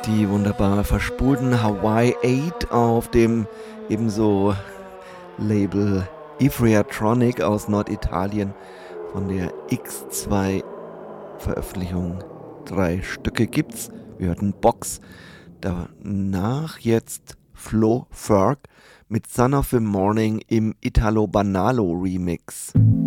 Die wunderbar verspulten Hawaii 8 auf dem ebenso Label Ifriatronic aus Norditalien von der X2 Veröffentlichung. 3 Stücke gibt's. Wir hörten Box. Danach jetzt Flo Ferg mit Son of the Morning im Italo Banalo Remix.